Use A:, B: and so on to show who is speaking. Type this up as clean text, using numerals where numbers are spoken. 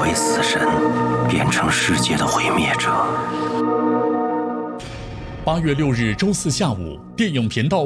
A: 为死神，变成世界的毁灭者。
B: 8月6日周四下午，电影频道